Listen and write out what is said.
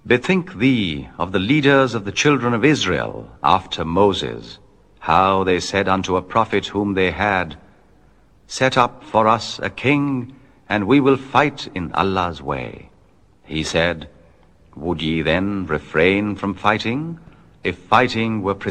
Bethink thee of the leaders of the children of Israel after Moses, how they said unto a prophet whom they had, Set up for us a king, and we will fight in Allah's way. He said, Would ye then refrain from fighting, if fighting were